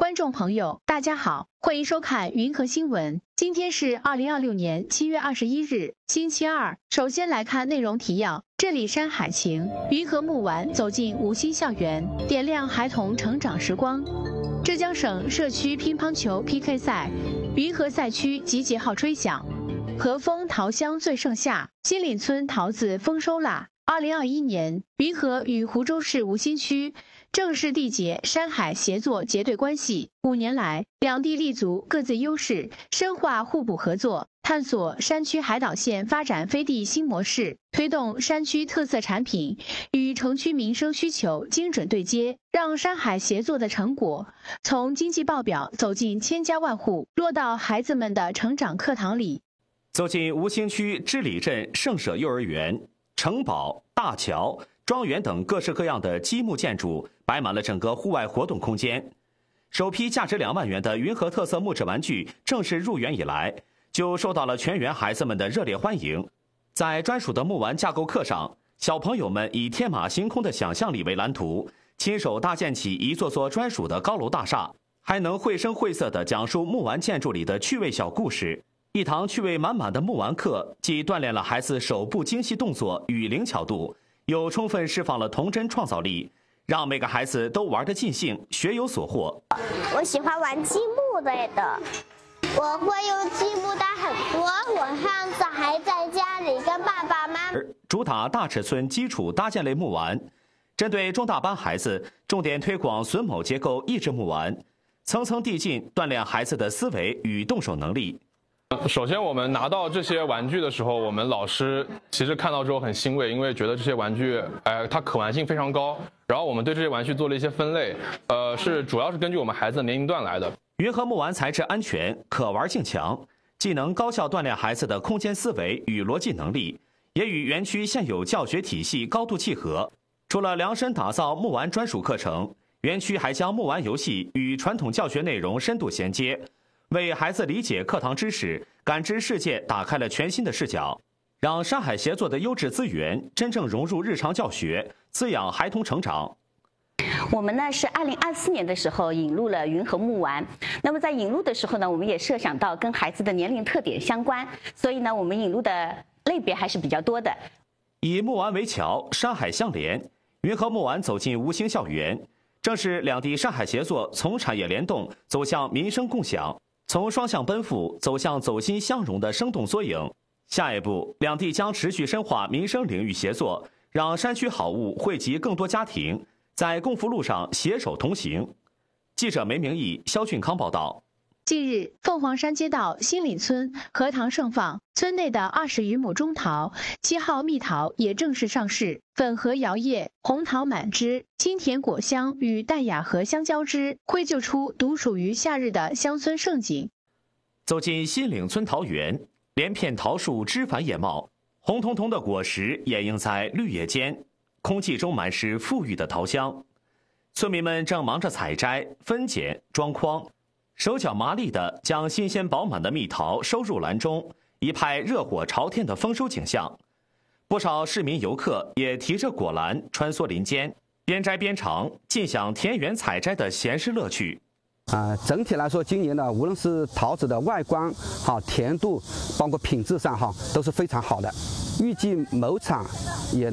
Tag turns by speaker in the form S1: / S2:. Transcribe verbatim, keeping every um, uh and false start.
S1: 观众朋友，大家好，欢迎收看云和新闻。今天是二零二六年七月二十一日，星期二。首先来看内容提要。这里山海情，云和木丸走进五星校园，点亮孩童成长时光。浙江省社区乒乓球 P K 赛，云和赛区集结号吹响。和风桃香最盛夏，新岭村桃子丰收啦！二零二一年，云和与湖州市吴兴区正式缔结山海协作结对关系。五年来，两地立足各自优势，深化互补合作，探索山区海岛线发展飞地新模式，推动山区特色产品与城区民生需求精准对接，让山海协作的成果从经济报表走进千家万户，落到孩子们的成长课堂里。
S2: 走进吴兴区织里镇圣舍幼儿园，城堡、大桥、庄园等各式各样的积木建筑摆满了整个户外活动空间。首批价值两万元的云和特色木质玩具正式入园以来，就受到了全园孩子们的热烈欢迎。在专属的木玩架构课上，小朋友们以天马行空的想象力为蓝图，亲手搭建起一座座专属的高楼大厦，还能绘声绘色地讲述木玩建筑里的趣味小故事。一堂趣味满满的木玩课，既锻炼了孩子手部精细动作与灵巧度，又充分释放了童真创造力，让每个孩子都玩得尽兴，学有所获。
S3: 我喜欢玩积木类的，我会用积木搭很多。我上次还在家里跟爸爸妈妈。
S2: 主打大尺寸基础搭建类木玩，针对中大班孩子，重点推广榫卯结构益智木玩，层层递进，锻炼孩子的思维与动手能力。
S4: 首先，我们拿到这些玩具的时候，我们老师其实看到之后很欣慰，因为觉得这些玩具，呃，它可玩性非常高。然后我们对这些玩具做了一些分类，呃，是主要是根据我们孩子的年龄段来的。
S2: 云和木玩材质安全，可玩性强，既能高效锻炼孩子的空间思维与逻辑能力，也与园区现有教学体系高度契合。除了量身打造木玩专属课程，园区还将木玩游戏与传统教学内容深度衔接，为孩子理解课堂知识、感知世界打开了全新的视角，让山海协作的优质资源真正融入日常教学，滋养孩童成长。
S5: 我们呢是二零二四年的时候引入了云和木玩，那么在引入的时候呢，我们也设想到跟孩子的年龄特点相关，所以呢，我们引入的类别还是比较多的。
S2: 以木玩为桥，山海相连，云和木玩走进吴兴校园，正是两地山海协作从产业联动走向民生共享，从双向奔赴走向走心相融的生动缩影。下一步，两地将持续深化民生领域协作，让山区好物惠及更多家庭，在共福路上携手同行。记者梅明义、肖俊康报道。
S1: 近日，凤凰山街道新岭村荷塘盛放，村内的二十余亩中桃、七号蜜桃也正式上市，粉荷摇曳，红桃满枝，清甜果香与淡雅荷香交织，绘就出独属于夏日的乡村盛景。
S2: 走进新岭村桃园，连片桃树枝繁叶茂，红彤彤的果实掩映在绿叶间，空气中满是馥郁的桃香。村民们正忙着采摘、分拣、装筐，手脚麻利地将新鲜饱满的蜜桃收入篮中，一派热火朝天的丰收景象。不少市民游客也提着果篮穿梭林间，边摘边尝，尽享田园采摘的闲适乐趣。
S6: 啊、呃，整体来说，今年呢，无论是桃子的外观、哈甜度，包括品质上哈，都是非常好的。预计某场也